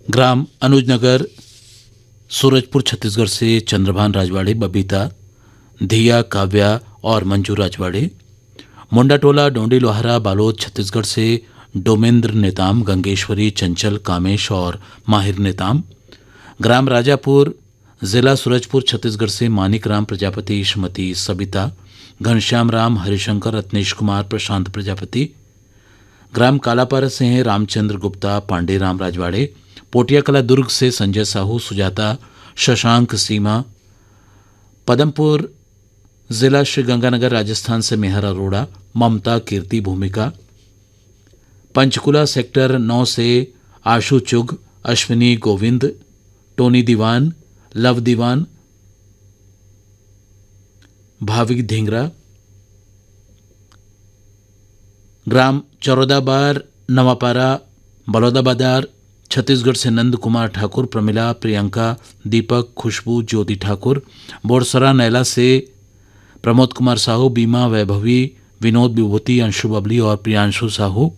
Gram अनुजनगर Surajpur Chhattisgarh से चंद्रभान राजवाड़े, बबीता, धिया, काव्या और मंजू राजवाड़े। मुंडाटोला डोंडी लोहारा बालोद छत्तीसगढ़ से डोमेंद्र नेताम, गंगेश्वरी, चंचल, कामेश और माहिर नेताम। ग्राम राजापुर जिला सूरजपुर छत्तीसगढ़ से मानिक राम प्रजापति, श्रीमती सबिता, घनश्याम राम, हरिशंकर, रत्नेश कुमार, प्रशांत प्रजापति। ग्राम कालापारा से हैं रामचंद्र गुप्ता, पांडे राम राजवाड़े। पोटियाकला दुर्ग से संजय साहू, सुजाता, शशांक, सीमा। पदमपुर जिला श्रीगंगानगर राजस्थान से मेहर अरोड़ा, ममता, कीर्ति, भूमिका। पंचकुला सेक्टर 9 से आशु चुग, अश्विनी, गोविंद, टोनी दीवान, लव दीवान, भाविक धिंगरा। ग्राम चौरदाबार नवापारा बलौदा बाजार छत्तीसगढ़ से नंद कुमार ठाकुर, प्रमिला, प्रियंका, दीपक, खुशबू, ज्योति ठाकुर। बोरसरा नैला से प्रमोद कुमार साहू, बीमा, वैभवी, विनोद, विभूति, अंशु बबली और प्रियांशु साहू।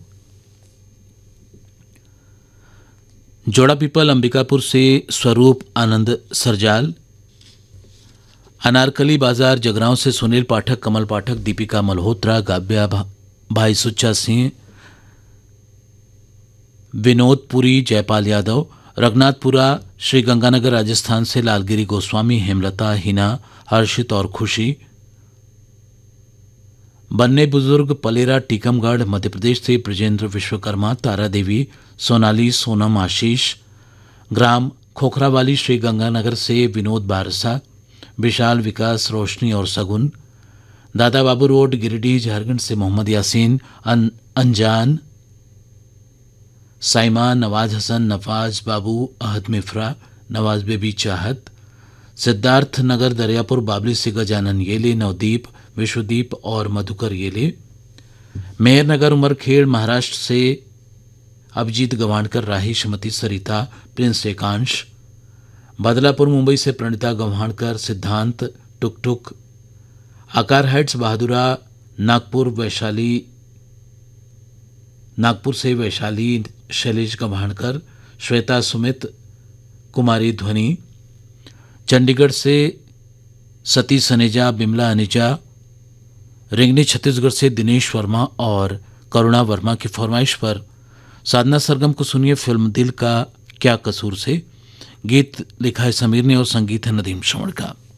जोड़ा पीपल अंबिकापुर से स्वरूप आनंद सरजाल। अनारकली बाजार जगरांव से सुनील पाठक, कमल पाठक, दीपिका मल्होत्रा, गाब्या, भाई सुच्चा सिंह, विनोद पुरी, जयपाल यादव। रघुनाथपुरा श्रीगंगानगर राजस्थान से लालगिरी गोस्वामी, हेमलता, हिना, हर्षित और खुशी। बन्ने बुजुर्ग पलेरा टीकमगढ़ मध्य प्रदेश से ब्रजेंद्र विश्वकर्मा, तारा देवी, सोनाली, सोनम, आशीष। ग्राम खोखरावाली श्रीगंगानगर से विनोद बारसा, विशाल, विकास, रोशनी और सगुन। दादा बाबू रोड गिरिडीह झारखंड से मोहम्मद यासीन, अनजान, साइमा, नवाज हसन, नफाज बाबू, अहद मिफ्रा, नवाज बेबी, चाहत। सिद्धार्थ नगर दरियापुर बाबली से गजानन येले, नवदीप, विश्वदीप और मधुकर येले। मेहरनगर उमरखेड़ महाराष्ट्र से अभिजीत गवाणकर, राही, श्रीमती सरिता, प्रिंस एकांश। बदलापुर मुंबई से प्रणिता गवाणकर, सिद्धांत, टुकटुक। आकार हाइट्स बहादुरा नागपुर से वैशाली, शैलेश गवाणकर, श्वेता, सुमित, कुमारी, ध्वनि। चंडीगढ़ से सती सनेजा, बिमला, अनिजा। रिंगनी छत्तीसगढ़ से दिनेश वर्मा और करुणा वर्मा की फरमाइश पर साधना सरगम को सुनिए फिल्म दिल का क्या कसूर से। गीत लिखा है समीर ने और संगीत है नदीम श्रवण का।